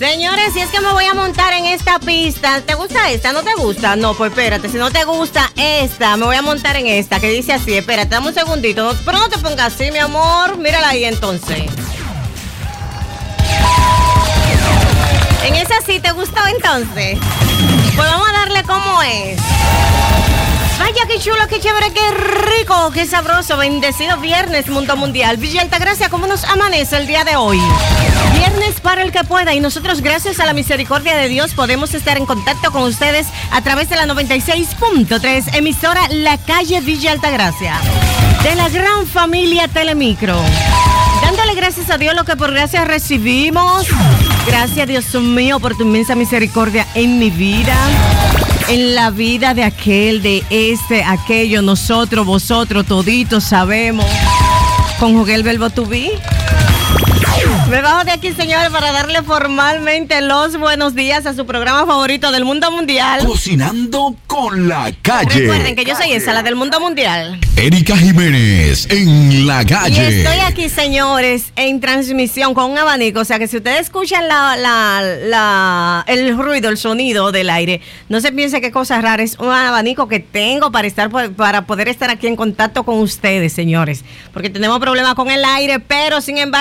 Señores, si es que me voy a montar en esta pista, ¿te gusta esta? ¿No te gusta? No, pues espérate, si no te gusta esta, me voy a montar en esta, que dice así, espérate, dame un segundito, no, pero no te pongas así, mi amor, mírala ahí entonces. En esa sí te gustó entonces. Pues vamos a darle como es. Vaya, qué chulo, qué chévere, qué rico, qué sabroso. Bendecido viernes, mundo mundial. Villa Altagracia, ¿cómo nos amanece el día de hoy? Viernes para el que pueda. Y nosotros, gracias a la misericordia de Dios, podemos estar en contacto con ustedes a través de la 96.3, emisora La Calle Villa Altagracia, de la gran familia Telemicro. Dándole gracias a Dios lo que por gracia recibimos. Gracias, Dios mío, por tu inmensa misericordia en mi vida, en la vida de aquel, de este, aquello, nosotros, vosotros, toditos sabemos. Conjugué el verbo to be. Me bajo de aquí, señores, para darle formalmente los buenos días a su programa favorito del mundo mundial. Cocinando con La Calle. Recuerden que yo soy esa, la del mundo mundial. Erika Jiménez en La Calle. Y estoy aquí, señores, en transmisión con un abanico. O sea que si ustedes escuchan el ruido, el sonido del aire, no se piense qué cosa rara. Es un abanico que tengo para poder estar aquí en contacto con ustedes, señores. Porque tenemos problemas con el aire, pero sin embargo